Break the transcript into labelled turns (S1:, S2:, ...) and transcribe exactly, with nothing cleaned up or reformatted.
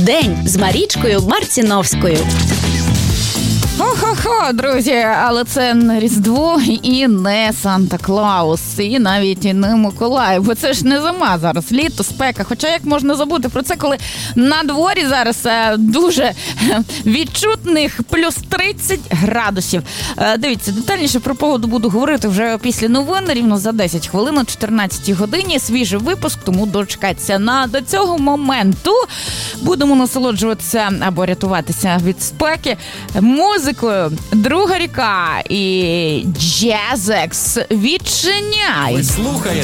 S1: День з Марічкою Марціновською.
S2: Хо-хо-хо, друзі, але це не Різдво і не Санта-Клаус, і навіть і не Миколай, бо це ж не зима зараз, літо, спека. Хоча як можна забути про це, коли на дворі зараз дуже відчутних плюс тридцять градусів. Дивіться, детальніше про погоду буду говорити вже після новин, рівно за десять хвилин о чотирнадцятій годині. Свіжий випуск, тому дочекайтеся. На до цього моменту будемо насолоджуватися або рятуватися від спеки музикою Друга ріка і Джазекс. Відчиняй!
S3: Ви слухаєте